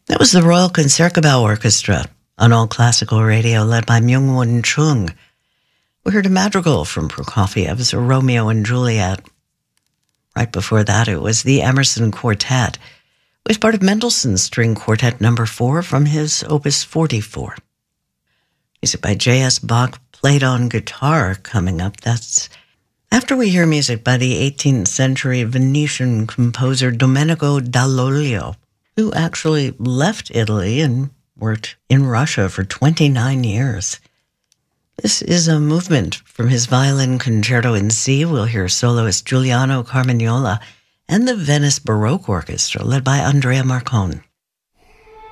That was the Royal Concertgebouw Orchestra on All Classical Radio, led by Myung-Whun Chung. We heard a madrigal from Prokofiev's Romeo and Juliet. Right before that, it was the Emerson Quartet, with part of Mendelssohn's String Quartet No. 4 from his Opus 44. Music by J.S. Bach, played on guitar, coming up. That's after we hear music by the 18th century Venetian composer Domenico Dall'Oglio, who actually left Italy and worked in Russia for 29 years. This is a movement from his violin concerto in C. We'll hear soloist Giuliano Carmagnola and the Venice Baroque Orchestra, led by Andrea Marcon.